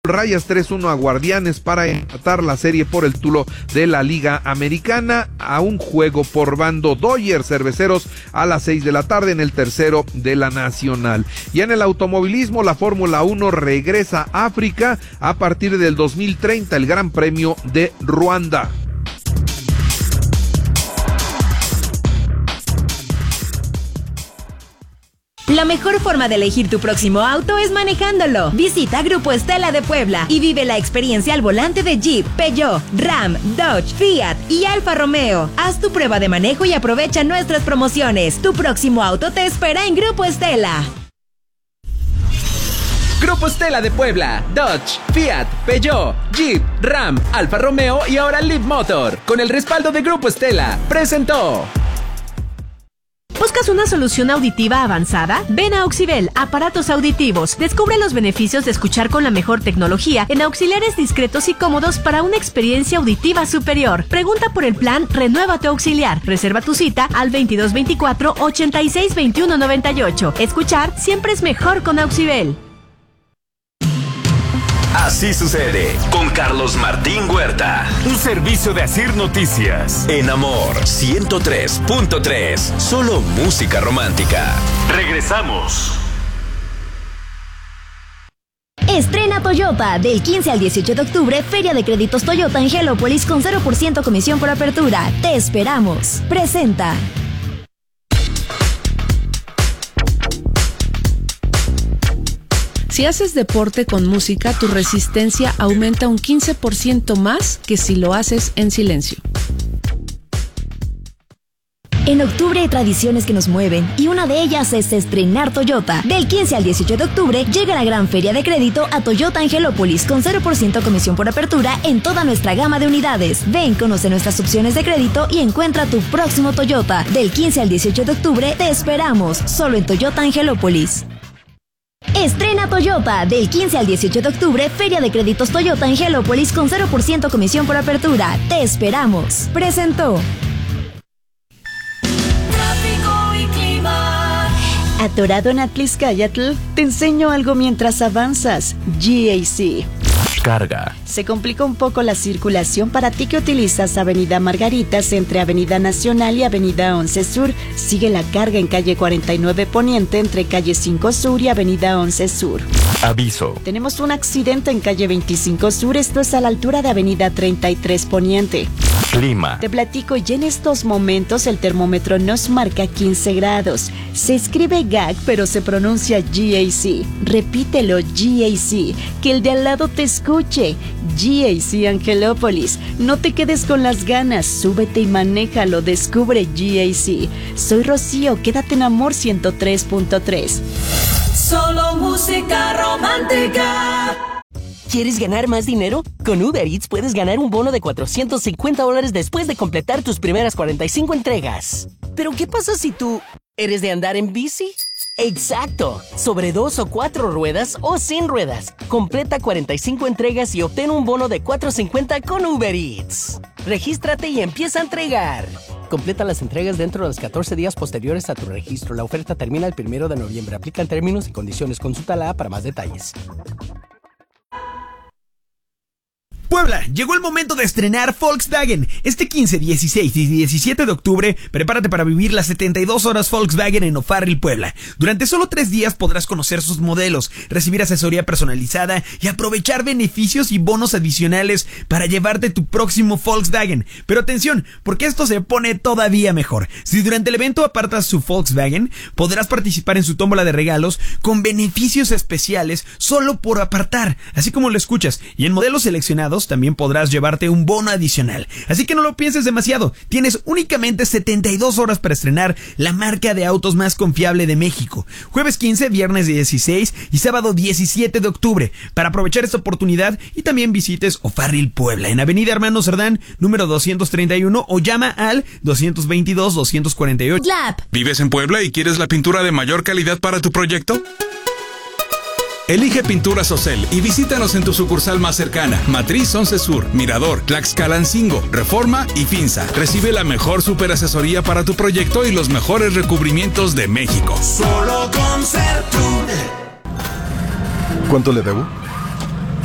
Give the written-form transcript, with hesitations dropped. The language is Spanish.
Rayas 3-1 a Guardianes para empatar la serie por el título de la Liga Americana a un juego por bando. Dodgers Cerveceros a las 6 de la tarde en el tercero de la Nacional. Y en el automovilismo, la Fórmula 1 regresa a África a partir del 2030, el Gran Premio de Ruanda. La mejor forma de elegir tu próximo auto es manejándolo. Visita Grupo Estela de Puebla y vive la experiencia al volante de Jeep, Peugeot, Ram, Dodge, Fiat y Alfa Romeo. Haz tu prueba de manejo y aprovecha nuestras promociones. Tu próximo auto te espera en Grupo Estela. Grupo Estela de Puebla, Dodge, Fiat, Peugeot, Jeep, Ram, Alfa Romeo y ahora Leaf Motor. Con el respaldo de Grupo Estela, presentó. ¿Buscas una solución auditiva avanzada? Ven a Auxibel, aparatos auditivos. Descubre los beneficios de escuchar con la mejor tecnología en auxiliares discretos y cómodos para una experiencia auditiva superior. Pregunta por el plan Renueva tu Auxiliar. Reserva tu cita al 2224-862198. Escuchar siempre es mejor con Auxibel. Así sucede con Carlos Martín Huerta. Un servicio de Asir Noticias. En Amor 103.3. Solo música romántica. Regresamos. Estrena Toyota. Del 15 al 18 de octubre, Feria de Créditos Toyota en Angelópolis con 0% comisión por apertura. Te esperamos. Presenta. Si haces deporte con música, tu resistencia aumenta un 15% más que si lo haces en silencio. En octubre hay tradiciones que nos mueven y una de ellas es estrenar Toyota. Del 15 al 18 de octubre llega la gran feria de crédito a Toyota Angelópolis con 0% comisión por apertura en toda nuestra gama de unidades. Ven, conoce nuestras opciones de crédito y encuentra tu próximo Toyota. Del 15 al 18 de octubre te esperamos, solo en Toyota Angelópolis. Estrena Toyota. Del 15 al 18 de octubre, Feria de Créditos Toyota Angelópolis con 0% comisión por apertura. Te esperamos. Presentó. Tráfico y clima. ¿Atorado en Atliscayatl? Te enseño algo mientras avanzas. GAC. Carga. Se complica un poco la circulación para ti que utilizas Avenida Margaritas entre Avenida Nacional y Avenida 11 Sur. Sigue la carga en calle 49 Poniente entre calle 5 Sur y Avenida 11 Sur. Aviso. Tenemos un accidente en calle 25 Sur, esto es a la altura de Avenida 33 Poniente. Clima. Te platico, y en estos momentos el termómetro nos marca 15 grados. Se escribe GAC, pero se pronuncia GAC. Repítelo, GAC. Que el de al lado te escuche. GAC Angelópolis. No te quedes con las ganas. Súbete y manéjalo. Descubre GAC. Soy Rocío. Quédate en Amor 103.3. Solo música romántica. ¿Quieres ganar más dinero? Con Uber Eats puedes ganar un bono de $450 después de completar tus primeras 45 entregas. ¿Pero qué pasa si tú eres de andar en bici? ¡Exacto! Sobre 2 o 4 ruedas o sin ruedas. Completa 45 entregas y obtén un bono de $450 con Uber Eats. Regístrate y empieza a entregar. Completa las entregas dentro de los 14 días posteriores a tu registro. La oferta termina el 1 de noviembre. Aplican términos y condiciones. Consulta la app para más detalles. Puebla, llegó el momento de estrenar Volkswagen. Este 15, 16 y 17 de octubre, prepárate para vivir las 72 horas Volkswagen en O'Farrill, Puebla. Durante solo 3 días podrás conocer sus modelos, recibir asesoría personalizada y aprovechar beneficios y bonos adicionales para llevarte tu próximo Volkswagen. Pero atención, porque esto se pone todavía mejor. Si durante el evento apartas su Volkswagen, podrás participar en su tómbola de regalos con beneficios especiales solo por apartar, así como lo escuchas. Y en modelos seleccionados también podrás llevarte un bono adicional. Así que no lo pienses demasiado. Tienes únicamente 72 horas para estrenar la marca de autos más confiable de México. Jueves 15, viernes 16 y sábado 17 de octubre. Para aprovechar esta oportunidad y también visites O'Farrill, Puebla, en Avenida Hermano Cerdán, número 231 o llama al 222-248. ¿Vives en Puebla y quieres la pintura de mayor calidad para tu proyecto? Elige Pinturas Ocel y visítanos en tu sucursal más cercana. Matriz 11 Sur, Mirador, Tlaxcalancingo, Reforma y Finza. Recibe la mejor superasesoría para tu proyecto y los mejores recubrimientos de México. Solo con Sertur. ¿Cuánto le debo?